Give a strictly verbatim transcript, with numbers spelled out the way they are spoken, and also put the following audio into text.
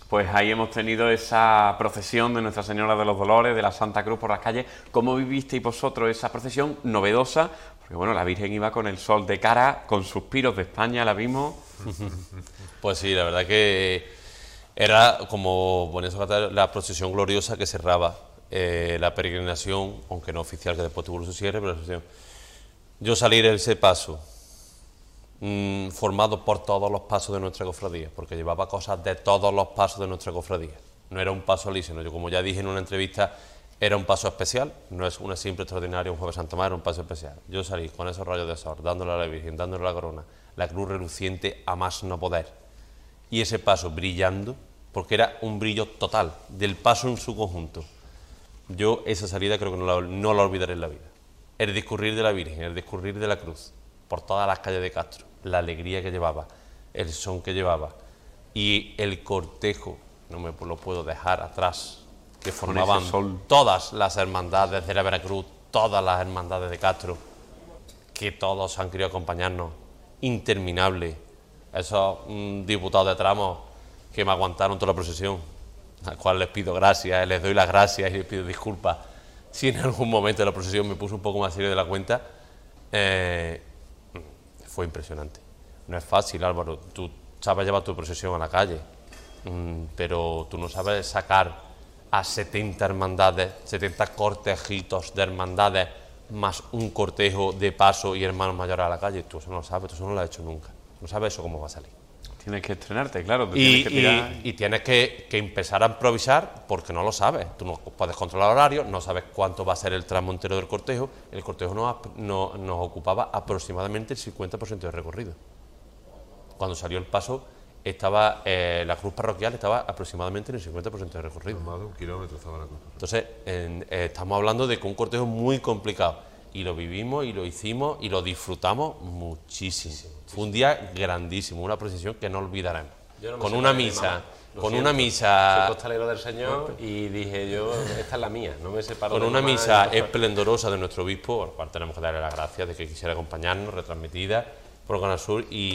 Pues ahí hemos tenido esa procesión de Nuestra Señora de los Dolores, de la Santa Cruz por las calles. ¿Cómo vivisteis vosotros esa procesión novedosa? Porque bueno, la Virgen iba con el sol de cara, con suspiros de España, la vimos. Pues sí, la verdad que era como ponía la procesión gloriosa que cerraba eh, la peregrinación, aunque no oficial, que después tuvo su cierre, pero la procesión. Yo salir en ese paso, mmm, formado por todos los pasos de nuestra cofradía, porque llevaba cosas de todos los pasos de nuestra cofradía. No era un paso lícito. Yo, como ya dije en una entrevista, era un paso especial, no es una simple extraordinaria, un Jueves Santa Mar, era un paso especial. Yo salí con esos rayos de sol, dándole a la Virgen, dándole la corona, la cruz reluciente a más no poder, y ese paso brillando, porque era un brillo total del paso en su conjunto. Yo esa salida creo que no la, no la olvidaré en la vida. El discurrir de la Virgen, el discurrir de la cruz, por todas las calles de Castro, la alegría que llevaba, el son que llevaba, y el cortejo, no me lo puedo dejar atrás, que formaban todas las hermandades de la Veracruz, todas las hermandades de Castro, que todos han querido acompañarnos, interminable. Esos mm, diputados de tramo que me aguantaron toda la procesión, al cual les pido gracias, les doy las gracias y les pido disculpas si en algún momento de la procesión me puse un poco más serio de la cuenta. Eh, fue impresionante. No es fácil, Álvaro, tú sabes llevar tu procesión a la calle, mmm, pero tú no sabes sacar a setenta hermandades, setenta cortejitos de hermandades, más un cortejo de paso y hermanos mayores a la calle. Tú eso no lo sabes, tú eso no lo has hecho nunca. No sabes eso cómo va a salir. Tienes que estrenarte, claro. Y, tienes que tirar... y, y tienes que, que empezar a improvisar porque no lo sabes. Tú no puedes controlar horarios, no sabes cuánto va a ser el tramo entero del cortejo. El cortejo nos, no, nos ocupaba aproximadamente el cincuenta por ciento del recorrido. Cuando salió el paso, estaba eh, la cruz parroquial estaba aproximadamente en el cincuenta por ciento del recorrido. Más de un kilómetro estaba la cruz. Entonces, en, eh, estamos hablando de que un cortejo muy complicado. Y lo vivimos, y lo hicimos, y lo disfrutamos muchísimo. muchísimo. Fue un día grandísimo, una procesión que no olvidaremos. No con una misa, con una misa... Soy costalero del Señor y dije yo, esta es la mía, no me separo Con de una mamá misa y... esplendorosa de nuestro obispo, al cual tenemos que darle las gracias de que quisiera acompañarnos, retransmitida por Canal Sur, y